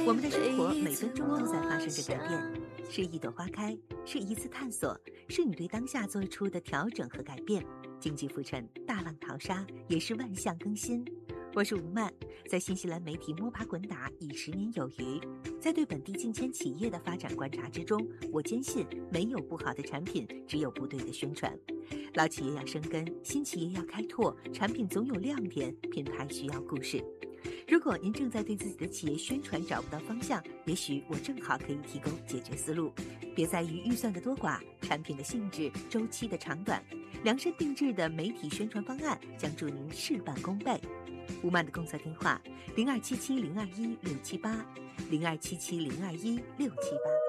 我们的生活每分钟都在发生着改变，是一朵花开，是一次探索，是你对当下做出的调整和改变。经济浮沉，大浪淘沙，也是万象更新。我是吴曼，在新西兰媒体摸爬滚打已10年有余，在对本地近千企业的发展观察之中，我坚信没有不好的产品，只有不对的宣传。老企业要生根，新企业要开拓，产品总有亮点，品牌需要故事。如果您正在对自己的企业宣传找不到方向，也许我正好可以提供解决思路。别在于预算的多寡，产品的性质、周期的长短，量身定制的媒体宣传方案将助您事半功倍。吴曼的工作电话：0277021678，0277021678。